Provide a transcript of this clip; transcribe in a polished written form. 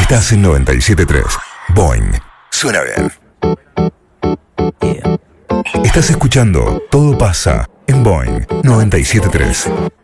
Estás en 97.3. Boing. Suena bien. Estás escuchando Todo pasa en Boing 97.3.